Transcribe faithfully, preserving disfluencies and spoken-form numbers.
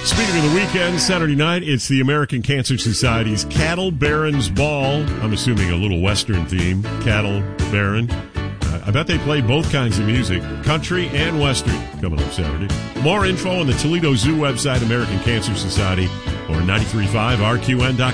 Speaking of the weekend, Saturday night, it's the American Cancer Society's Cattle Barons Ball. I'm assuming a little Western theme, Cattle Baron. Uh, I bet they play both kinds of music, country and Western, coming up Saturday. More info on the Toledo Zoo website, American Cancer Society, or nine three five R Q N dot com.